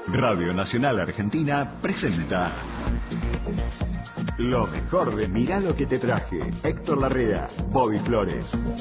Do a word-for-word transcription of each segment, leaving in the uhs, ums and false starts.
Radio Nacional Argentina presenta lo mejor de Mirá lo que te traje. Héctor Larrea, Bobby Flores.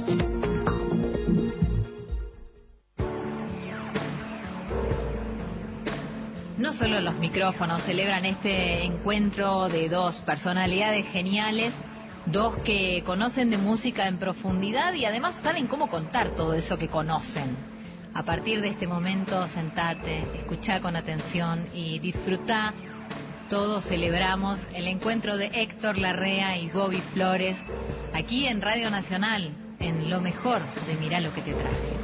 No solo los micrófonos celebran este encuentro de dos personalidades geniales, dos que conocen de música en profundidad y además saben cómo contar todo eso que conocen. A partir de este momento, sentate, escuchá con atención y disfrutá. Todos celebramos el encuentro de Héctor Larrea y Bobby Flores aquí en Radio Nacional, en lo mejor de Mirá lo que te traje.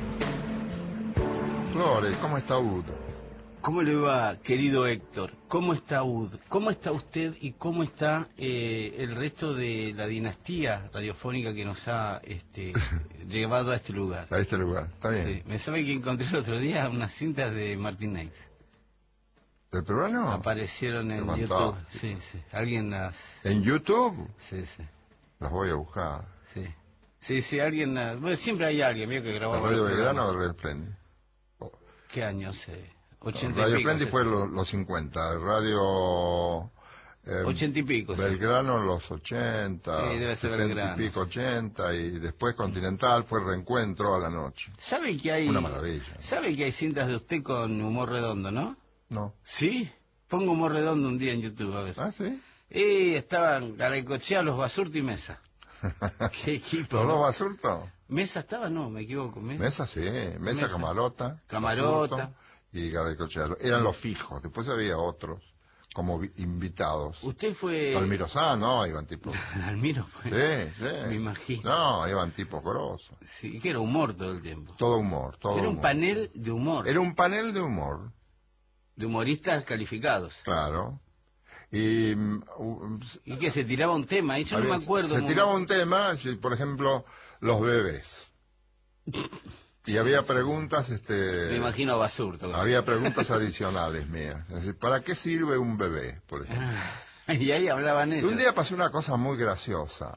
Flores, ¿cómo está Ud? ¿Cómo le va, querido Héctor? ¿Cómo está Ud? ¿Cómo está usted y cómo está eh, el resto de la dinastía radiofónica que nos ha este, llevado a este lugar? A este lugar, está bien. Sí. Me sabe que encontré el otro día unas cintas de Martin Aix. ¿Del peruano? Aparecieron en Levantado. YouTube. Sí, sí. ¿Alguien las...? ¿En YouTube? Sí, sí. Las voy a buscar. Sí, sí, sí, alguien... Las... Bueno, siempre hay alguien, vio que grabó... ¿La Radio Belgrano o Radio Splendid? Oh. ¿Qué año sé? ochenta Radio y pico, Splendid fue los, los cincuenta, Radio... Eh, ochenta y pico, Belgrano en los ochenta, sí, debe ser setenta Belgrano. y pico, ochenta, y después Continental fue Reencuentro a la noche. ¿Sabe que hay... Una maravilla. ¿Sabe que hay cintas de usted con humor redondo, no? No. ¿Sí? Pongo humor redondo un día en YouTube, a ver. ¿Ah, sí? Y estaban Garaycochea, Los Basurto y Mesa. ¿Qué equipo? ¿Los dos Basurto? ¿Mesa estaba? No, me equivoco. Mesa, Mesa, sí. Mesa, Mesa. Camarota. Camarota. Basurto y Garaycochea. Eran los fijos. Después había otros como vi- invitados. Usted fue... Almiro Sá, no, iban tipos. Almiro fue... Sí, sí. Me imagino. No, iban tipos grosos. Sí, y que era humor todo el tiempo. Todo humor, todo Era un humor. panel de humor. Era un panel de humor, De humoristas calificados. claro. Y, mm, u- ¿Y que se tiraba un tema? Yo no había- me acuerdo. se muy- tiraba un tema, si, por ejemplo, los bebés. Y había preguntas, Me este, imagino a Basurto. había preguntas adicionales mías. Es decir, ¿para qué sirve un bebé, por ejemplo? Ah, y ahí hablaban Y ellos. un día pasó una cosa muy graciosa.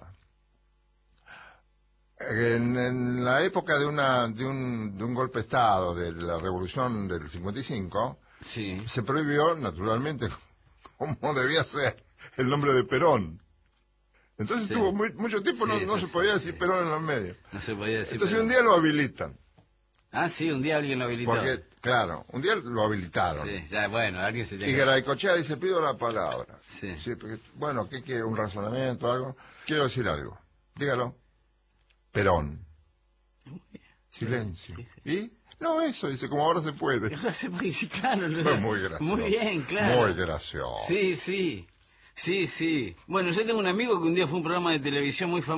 En, en la época de una de un, de un golpe de Estado, de la revolución del cincuenta y cinco, Sí. se prohibió, naturalmente, como debía ser, el nombre de Perón. Entonces Sí. tuvo muy- mucho tiempo, no, Sí, no sí, se sí, podía sí. decir Perón en los medios. No se podía decir. Entonces pero- un día lo habilitan. Ah, sí, un día alguien lo habilitó. Porque, claro, un día lo habilitaron. Sí, ya, bueno, alguien se Y tiene Garaycochea dice, pido la palabra. Sí. Sí, porque, bueno, ¿qué quiere? ¿Un razonamiento algo? Quiero decir algo. Dígalo. Perón. Silencio. Sí, ¿Y? No, eso, dice, como ahora se puede. Ahora se puede decir, claro. lo- Fue muy gracioso. Muy bien, claro. Muy gracioso. Sí, sí. Sí, sí. Bueno, yo tengo un amigo que un día fue a un programa de televisión muy famoso.